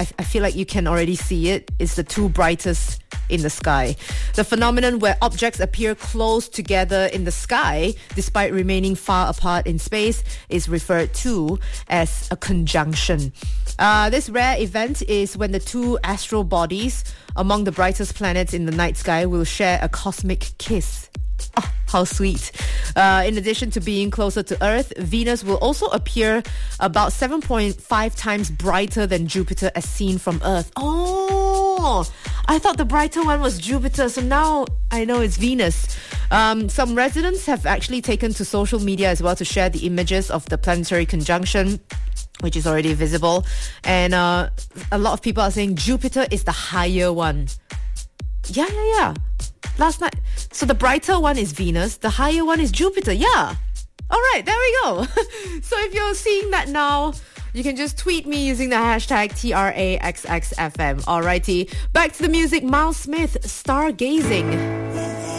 I feel like you can already see it. It's the two brightest in the sky. The phenomenon where objects appear close together in the sky despite remaining far apart in space is referred to as a conjunction. This rare event is when the two astral bodies among the brightest planets in the night sky will share a cosmic kiss. Oh, how sweet. In addition to being closer to Earth, Venus will also appear about 7.5 times brighter than Jupiter as seen from Earth. Oh, I thought the brighter one was Jupiter, so now I know it's Venus. Some residents have actually taken to social media as well to share the images of the planetary conjunction, which is already visible. And a lot of people are saying Jupiter is the higher one. Yeah. Last night. So the brighter one is Venus, the higher one is Jupiter. Yeah. All right, there we go. So if you're seeing that now, you can just tweet me using the hashtag TRAXXFM. Alrighty. Back to the music. Miles Smith, Stargazing.